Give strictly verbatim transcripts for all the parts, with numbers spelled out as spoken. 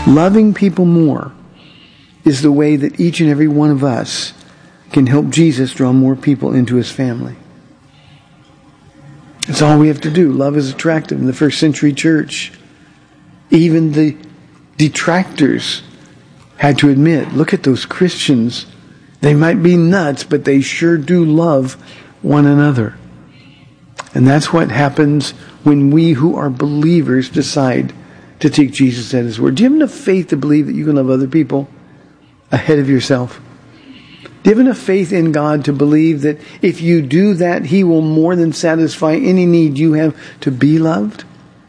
Loving people more is the way that each and every one of us can help Jesus draw more people into his family. That's all we have to do. Love is attractive. In the first century church, even the detractors had to admit, look at those Christians. They might be nuts, but they sure do love one another. And that's what happens when we who are believers decide to take Jesus at his word. Do you have enough faith to believe that you can love other people ahead of yourself? Do you have enough faith in God to believe that if you do that, he will more than satisfy any need you have to be loved?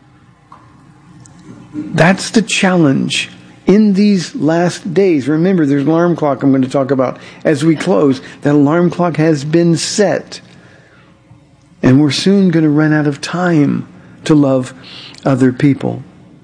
That's the challenge in these last days. Remember, there's an alarm clock I'm going to talk about as we close. That alarm clock has been set. And we're soon going to run out of time to love other people.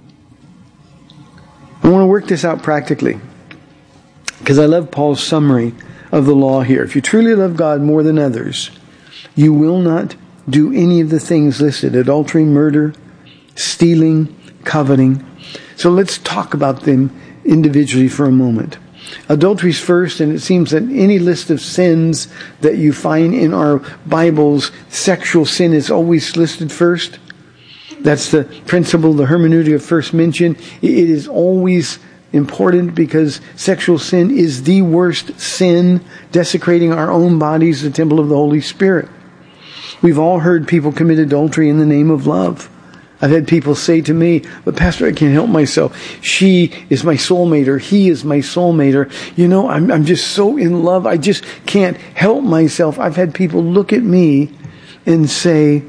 I want to work this out practically, because I love Paul's summary of the law here. If you truly love God more than others, you will not do any of the things listed: adultery, murder, stealing, coveting. So let's talk about them individually for a moment. Adultery's first, and it seems that any list of sins that you find in our Bibles, sexual sin is always listed first. That's the principle, the hermeneutic of first mention. It is always important because sexual sin is the worst sin, desecrating our own bodies, the temple of the Holy Spirit. We've all heard people commit adultery in the name of love. I've had people say to me, but Pastor, I can't help myself. She is my soulmate, or he is my soulmate, or, you know, I'm, I'm just so in love, I just can't help myself. I've had people look at me and say,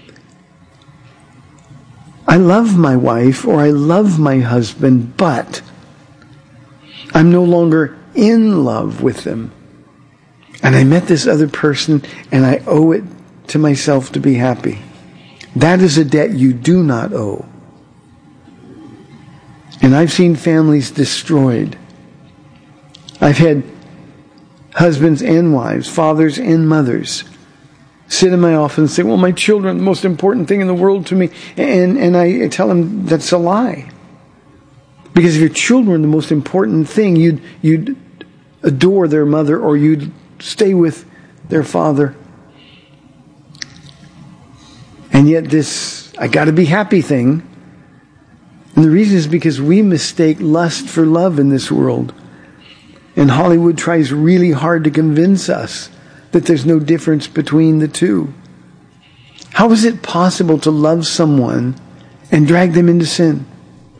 I love my wife, or I love my husband, but I'm no longer in love with them. And I met this other person, and I owe it to myself to be happy. That is a debt you do not owe. And I've seen families destroyed. I've had husbands and wives, fathers and mothers, sit in my office and say, well, my children are the most important thing in the world to me. And, and I tell them that's a lie. Because if your children are the most important thing, you'd, you'd adore their mother, or you'd stay with their father. And yet this I gotta be happy thing. And the reason is because we mistake lust for love in this world. And Hollywood tries really hard to convince us that there's no difference between the two. How is it possible to love someone and drag them into sin?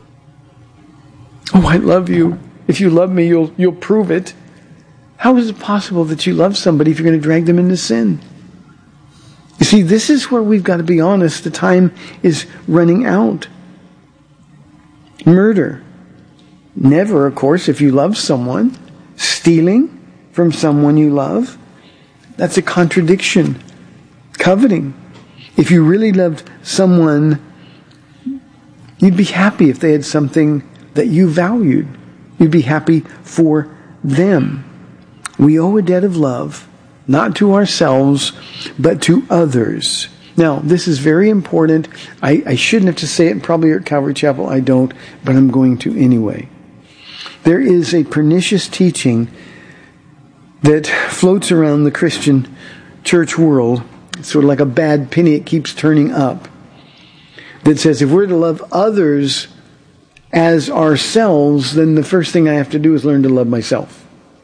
Oh, I love you. If you love me, you'll you'll prove it. How is it possible that you love somebody if you're going to drag them into sin? You see, this is where we've got to be honest. The time is running out. Murder. Never, of course, if you love someone. Stealing from someone you love. That's a contradiction. Coveting. If you really loved someone, you'd be happy if they had something that you valued. You'd be happy for them. We owe a debt of love, not to ourselves, but to others. Now, this is very important. I, I shouldn't have to say it probably at Calvary Chapel. I don't, but I'm going to anyway. There is a pernicious teaching that floats around the Christian church world. It's sort of like a bad penny. It keeps turning up. That says if we're to love others as ourselves, then the first thing I have to do is learn to love myself.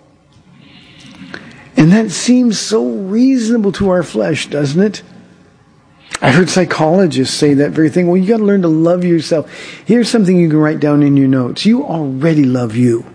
And that seems so reasonable to our flesh, doesn't it? I heard psychologists say that very thing. Well, you got to learn to love yourself. Here's something you can write down in your notes. You already love you.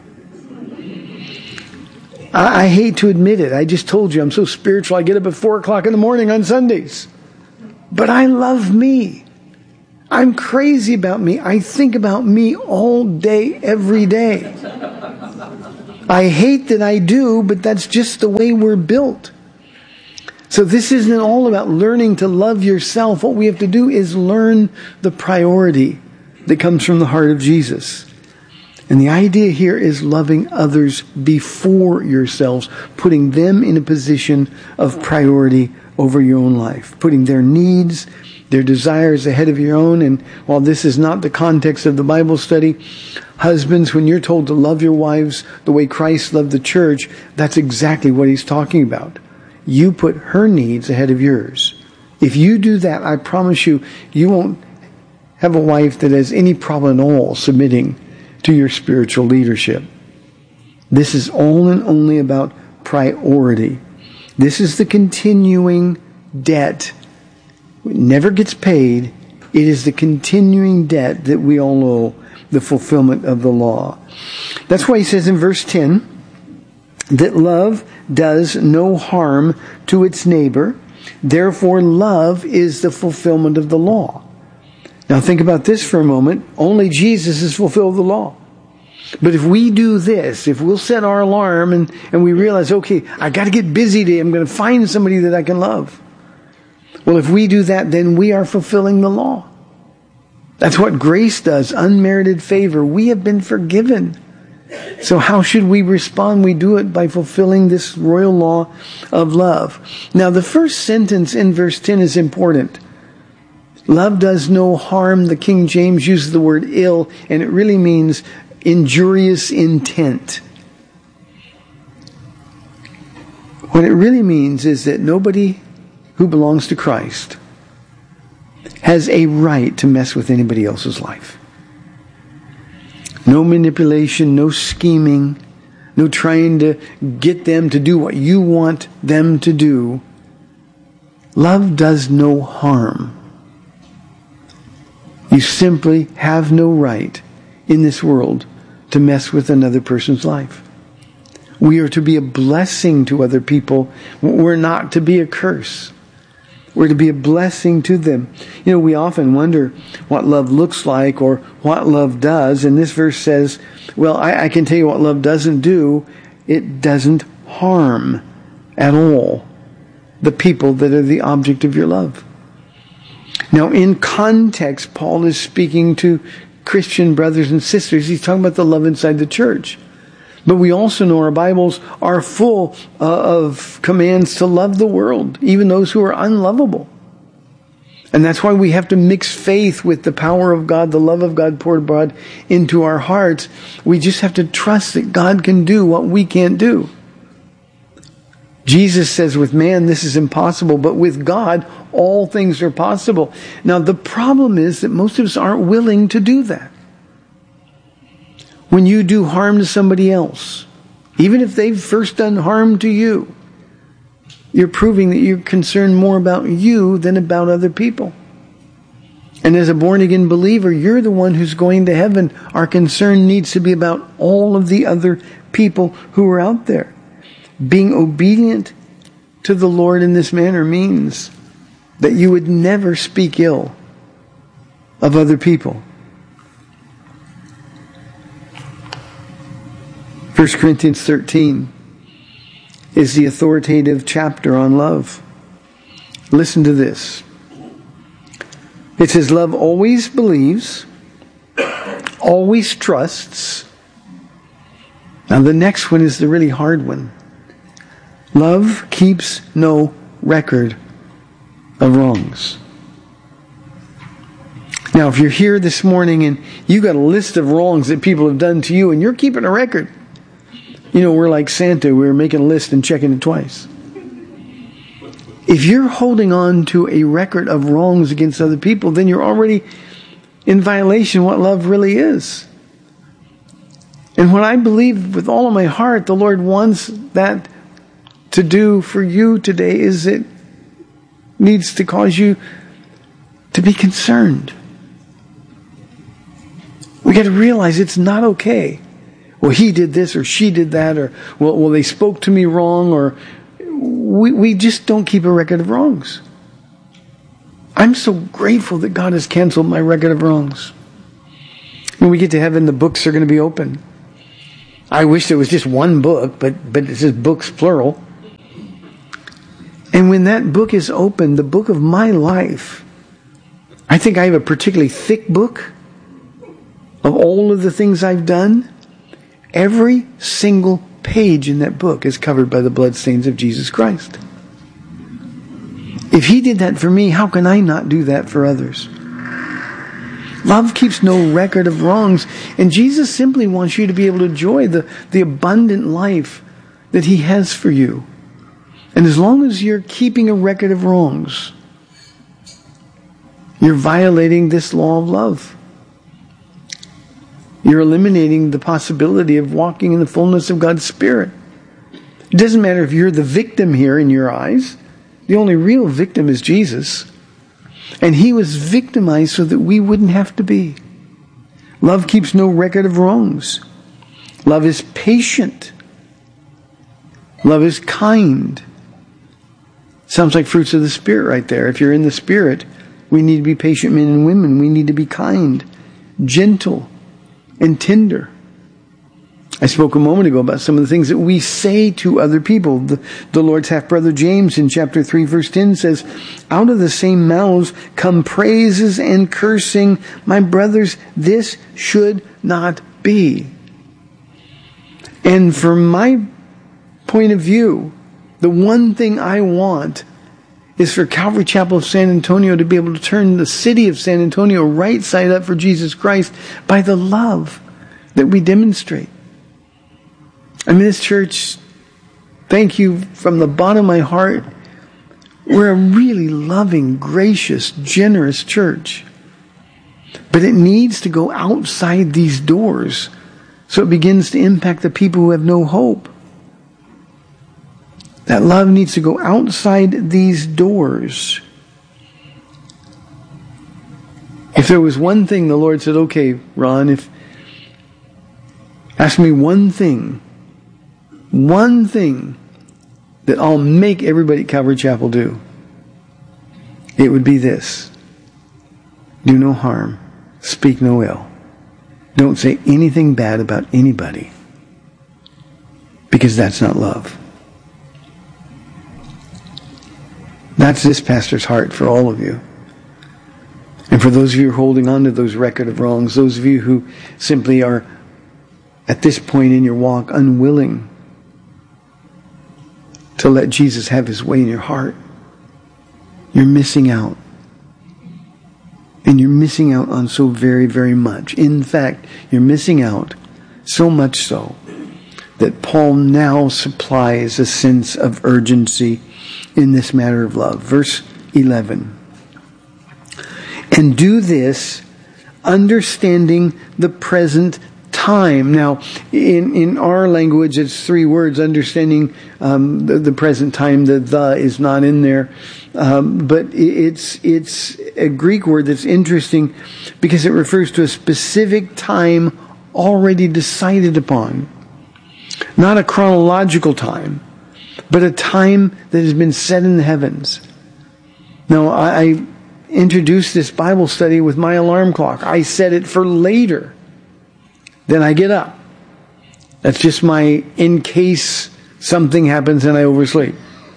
I, I hate to admit it. I just told you I'm so spiritual. I get up at four o'clock in the morning on Sundays. But I love me. I'm crazy about me. I think about me all day, every day. I hate that I do, but that's just the way we're built. So this isn't all about learning to love yourself. What we have to do is learn the priority that comes from the heart of Jesus. And the idea here is loving others before yourselves, putting them in a position of priority over your own life, putting their needs their desires ahead of your own. And while this is not the context of the Bible study, husbands, when you're told to love your wives the way Christ loved the church, that's exactly what he's talking about. You put her needs ahead of yours. If you do that, I promise you, you won't have a wife that has any problem at all submitting to your spiritual leadership. This is all and only about priority. This is the continuing debt. It never gets paid. It is the continuing debt that we all owe, the fulfillment of the law. That's why he says in verse ten that love does no harm to its neighbor. Therefore, love is the fulfillment of the law. Now think about this for a moment. Only Jesus has fulfilled the law. But if we do this, if we'll set our alarm and, and we realize, okay, I got to get busy today. I'm going to find somebody that I can love. Well, if we do that, then we are fulfilling the law. That's what grace does, unmerited favor. We have been forgiven. So how should we respond? We do it by fulfilling this royal law of love. Now, the first sentence in verse ten is important. Love does no harm. The King James uses the word ill, and it really means injurious intent. What it really means is that nobody who belongs to Christ has a right to mess with anybody else's life. No manipulation, no scheming, no trying to get them to do what you want them to do. Love does no harm. You simply have no right in this world to mess with another person's life. We are to be a blessing to other people. We're not to be a curse. We're to be a blessing to them. You know, we often wonder what love looks like or what love does. And this verse says, well, I, I can tell you what love doesn't do. It doesn't harm at all the people that are the object of your love. Now, in context, Paul is speaking to Christian brothers and sisters. He's talking about the love inside the church. But we also know our Bibles are full uh, of commands to love the world, even those who are unlovable. And that's why we have to mix faith with the power of God, the love of God poured abroad into our hearts. We just have to trust that God can do what we can't do. Jesus says with man this is impossible, but with God all things are possible. Now the problem is that most of us aren't willing to do that. When you do harm to somebody else, even if they've first done harm to you, you're proving that you're concerned more about you than about other people. And as a born-again believer, you're the one who's going to heaven. Our concern needs to be about all of the other people who are out there. Being obedient to the Lord in this manner means that you would never speak ill of other people. First Corinthians thirteen is the authoritative chapter on love. Listen to this. It says, love always believes, always trusts. Now the next one is the really hard one. Love keeps no record of wrongs. Now, if you're here this morning and you got a list of wrongs that people have done to you and you're keeping a record, you know, we're like Santa. We're making a list and checking it twice. If you're holding on to a record of wrongs against other people, then you're already in violation of what love really is. And what I believe with all of my heart the Lord wants that to do for you today is it needs to cause you to be concerned. We got to realize it's not okay. Well, he did this or she did that, or well, well they spoke to me wrong, or we, we just don't keep a record of wrongs. I'm so grateful that God has canceled my record of wrongs. When we get to heaven, the books are going to be open. I wish there was just one book, but, but it says books plural. And when that book is open, the book of my life, I think I have a particularly thick book of all of the things I've done. Every single page in that book is covered by the bloodstains of Jesus Christ. If he did that for me, how can I not do that for others? Love keeps no record of wrongs. And Jesus simply wants you to be able to enjoy the, the abundant life that he has for you. And as long as you're keeping a record of wrongs, you're violating this law of love. You're eliminating the possibility of walking in the fullness of God's Spirit. It doesn't matter if you're the victim here in your eyes. The only real victim is Jesus. And he was victimized so that we wouldn't have to be. Love keeps no record of wrongs. Love is patient. Love is kind. Sounds like fruits of the Spirit right there. If you're in the Spirit, we need to be patient men and women. We need to be kind, gentle, and tender. I spoke a moment ago about some of the things that we say to other people. The, the Lord's half-brother James in chapter three verse ten says, out of the same mouths come praises and cursing. My brothers, this should not be. And from my point of view, the one thing I want is for Calvary Chapel of San Antonio to be able to turn the city of San Antonio right side up for Jesus Christ by the love that we demonstrate. I mean, this church, thank you from the bottom of my heart. We're a really loving, gracious, generous church. But it needs to go outside these doors so it begins to impact the people who have no hope. That love needs to go outside these doors. If there was one thing the Lord said, okay, Ron, if ask me one thing, one thing that I'll make everybody at Calvary Chapel do, it would be this. Do no harm. Speak no ill. Don't say anything bad about anybody. Because that's not love. That's this pastor's heart for all of you. And for those of you who are holding on to those record of wrongs, those of you who simply are at this point in your walk unwilling to let Jesus have his way in your heart, you're missing out. And you're missing out on so very, very much. In fact, you're missing out so much so that Paul now supplies a sense of urgency in this matter of love. Verse eleven. And do this understanding the present time. Now, in, in our language, it's three words, understanding um, the, the present time. The the is not in there. Um, but it's it's a Greek word that's interesting because it refers to a specific time already decided upon. Not a chronological time, but a time that has been set in the heavens. Now, I, I introduced this Bible study with my alarm clock. I set it for later. Then I get up. That's just my, in case something happens and I oversleep.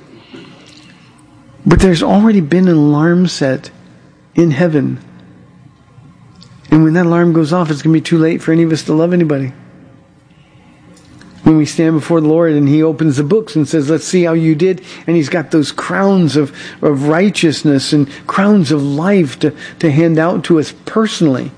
But there's already been an alarm set in heaven. And when that alarm goes off, it's going to be too late for any of us to love anybody. When we stand before the Lord and he opens the books and says, let's see how you did. And he's got those crowns of, of righteousness and crowns of life to, to hand out to us personally.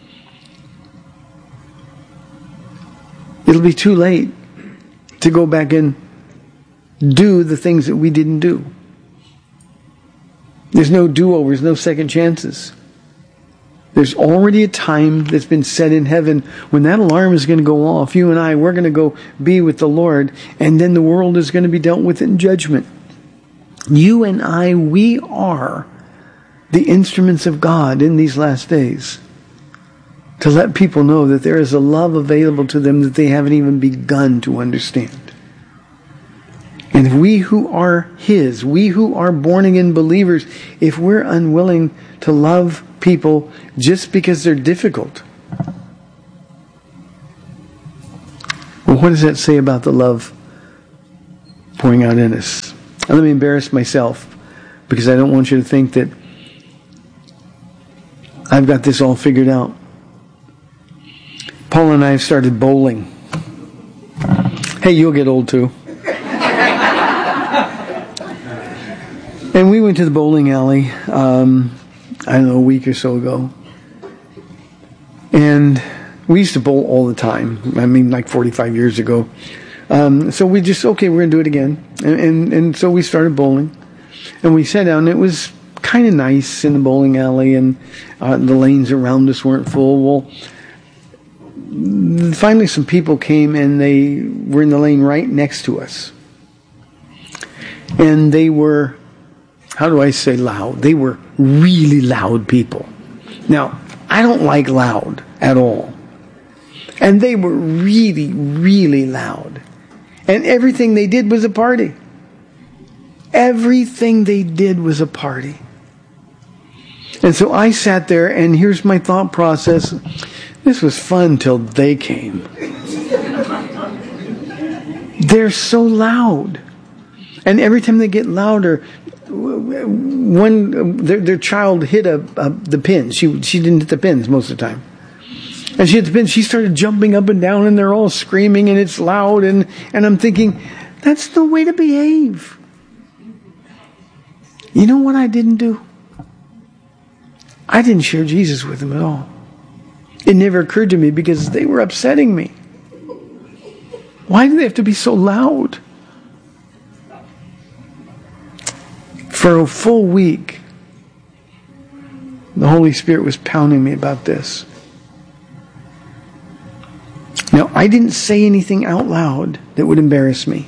It'll be too late to go back and do the things that we didn't do. There's no do-overs, no second chances. There's already a time that's been set in heaven when that alarm is going to go off. You and I, we're going to go be with the Lord, and then the world is going to be dealt with in judgment. You and I, we are the instruments of God in these last days to let people know that there is a love available to them that they haven't even begun to understand. And if we who are His, we who are born-again believers, if we're unwilling to love people just because they're difficult, well, what does that say about the love pouring out in us? Now, let me embarrass myself because I don't want you to think that I've got this all figured out. Paul and I have started bowling. Hey, you'll get old too. And we went to the bowling alley, um, I don't know, a week or so ago. And we used to bowl all the time. I mean, like forty-five years ago. Um, so we just, okay, we're going to do it again. And, and, and so we started bowling. And we sat down. It was kind of nice in the bowling alley, and uh, the lanes around us weren't full. Well, finally some people came, and they were in the lane right next to us. And they were, how do I say loud? They were really loud people. Now, I don't like loud at all. And they were really, really loud. And everything they did was a party. Everything they did was a party. And so I sat there, and here's my thought process. This was fun till they came. They're so loud. And every time they get louder, one their, their child hit a, a the pins. She she didn't hit the pins most of the time. And she hit the pins. She started jumping up and down, and they're all screaming, and it's loud. And, and I'm thinking, that's the way to behave. You know what I didn't do? I didn't share Jesus with them at all. It never occurred to me because they were upsetting me. Why do they have to be so loud? For a full week, the Holy Spirit was pounding me about this. Now, I didn't say anything out loud that would embarrass me.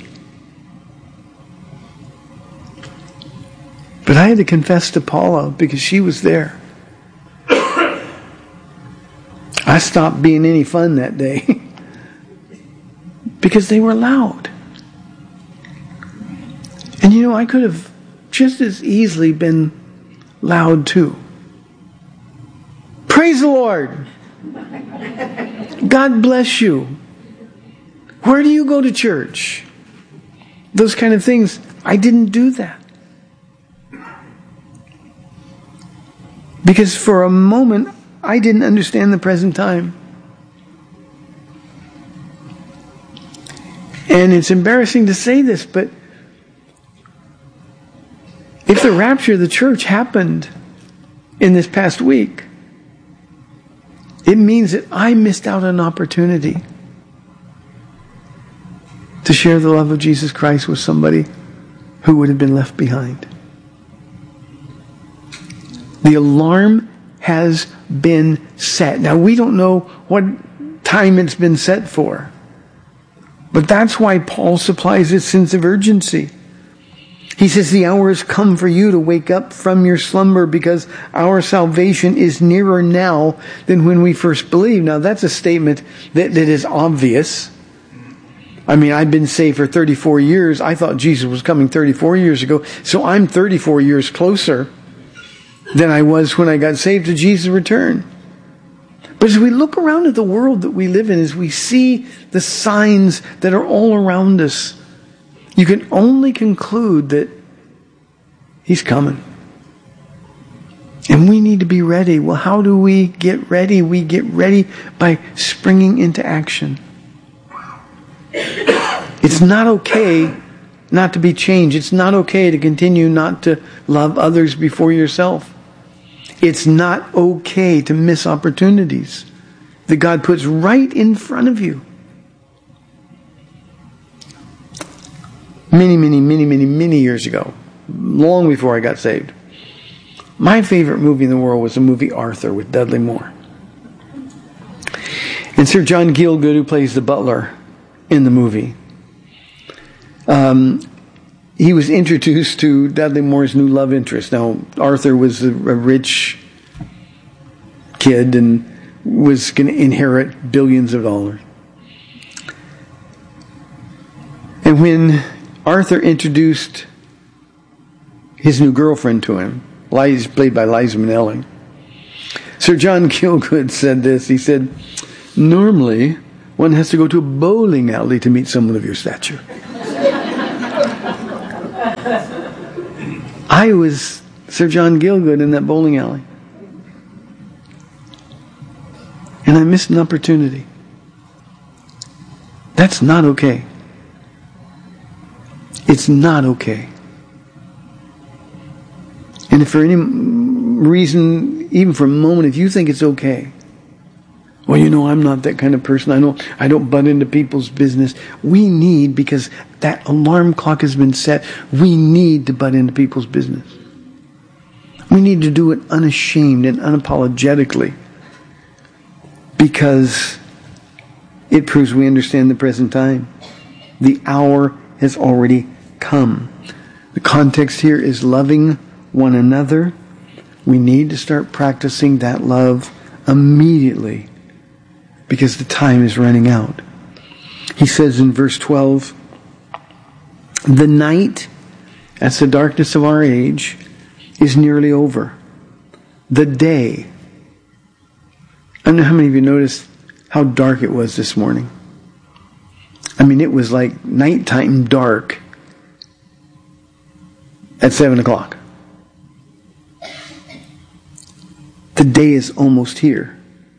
But I had to confess to Paula because she was there. I stopped being any fun that day because they were loud. And you know, I could have just as easily been loud too. Praise the Lord. God bless you. Where do you go to church? Those kind of things. I didn't do that. Because for a moment, I didn't understand the present time. And it's embarrassing to say this, but if the rapture of the church happened in this past week, it means that I missed out on an opportunity to share the love of Jesus Christ with somebody who would have been left behind. The alarm has been set. Now, we don't know what time it's been set for. But that's why Paul supplies this sense of urgency. He says, the hour has come for you to wake up from your slumber because our salvation is nearer now than when we first believed. Now, that's a statement that, that is obvious. I mean, I've been saved for thirty-four years. I thought Jesus was coming thirty-four years ago. So I'm thirty-four years closer than I was when I got saved to Jesus' return. But as we look around at the world that we live in, as we see the signs that are all around us, you can only conclude that He's coming. And we need to be ready. Well, how do we get ready? We get ready by springing into action. It's not okay not to be changed. It's not okay to continue not to love others before yourself. It's not okay to miss opportunities that God puts right in front of you. Many, many, many, many, many years ago, long before I got saved, my favorite movie in the world was the movie Arthur with Dudley Moore. And Sir John Gielgud, who plays the butler in the movie, um, he was introduced to Dudley Moore's new love interest. Now, Arthur was a, a rich kid and was going to inherit billions of dollars. And when Arthur introduced his new girlfriend to him, Liza, played by Liza Minnelli, Sir John Gielgud said this. He said, normally one has to go to a bowling alley to meet someone of your stature. I was Sir John Gielgud in that bowling alley. And I missed an opportunity. That's not okay. It's not okay. And if for any reason, even for a moment, if you think it's okay, well, you know, I'm not that kind of person. I don't, I don't butt into people's business. We need, because that alarm clock has been set, we need to butt into people's business. We need to do it unashamed and unapologetically, because it proves we understand the present time. The hour has already come. The context here is loving one another. We need to start practicing that love immediately, because the time is running out. He says in verse twelve, the night, that's the darkness of our age, is nearly over. The day. I don't know how many of you noticed how dark it was this morning. I mean, it was like nighttime dark at seven o'clock. The day is almost here.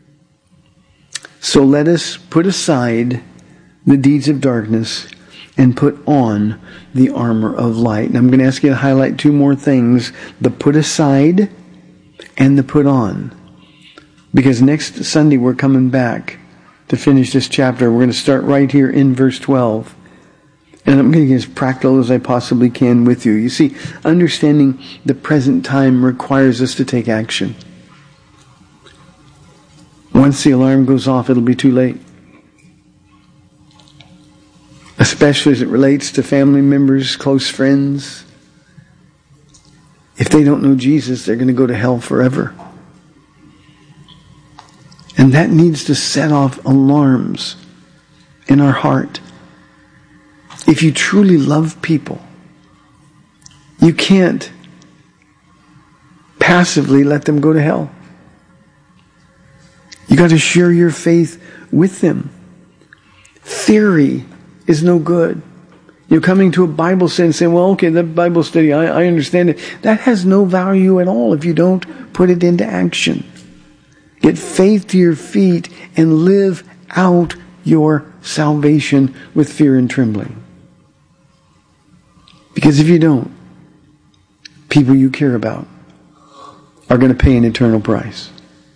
So let us put aside the deeds of darkness and put on the armor of light. And I'm going to ask you to highlight two more things: the put aside and the put on. Because next Sunday we're coming back to finish this chapter. We're going to start right here in verse twelve. And I'm going to get as practical as I possibly can with you. You see, understanding the present time requires us to take action. Once the alarm goes off, it'll be too late. Especially as it relates to family members, close friends. If they don't know Jesus, they're going to go to hell forever. And that needs to set off alarms in our heart. If you truly love people, you can't passively let them go to hell. You got to share your faith with them. Theory is no good. You're coming to a Bible study and saying, well, okay, that Bible study, I, I understand it. That has no value at all if you don't put it into action. Get faith to your feet and live out your salvation with fear and trembling. Because if you don't, people you care about are going to pay an eternal price.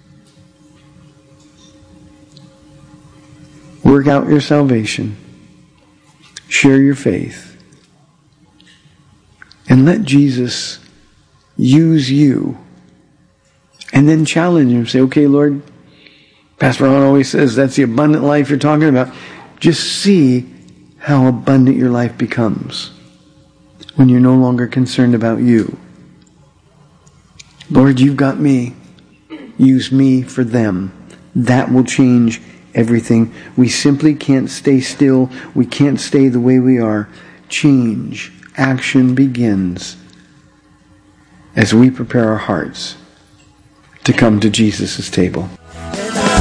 Work out your salvation. Share your faith. And let Jesus use you. And then challenge him. Say, okay, Lord, Pastor Ron always says that's the abundant life you're talking about. Just see how abundant your life becomes when you're no longer concerned about you. Lord, you've got me. Use me for them. That will change everything. We simply can't stay still. We can't stay the way we are. Change, action begins as we prepare our hearts to come to Jesus' table.